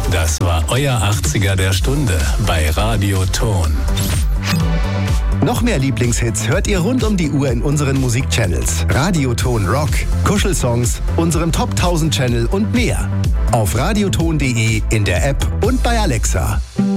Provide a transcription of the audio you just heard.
Das war euer 80er der Stunde bei Radio Ton. Noch mehr Lieblingshits hört ihr rund um die Uhr in unseren Musikchannels. Radioton Rock, Kuschelsongs, unserem Top 1000 Channel und mehr. Auf radioton.de, in der App und bei Alexa.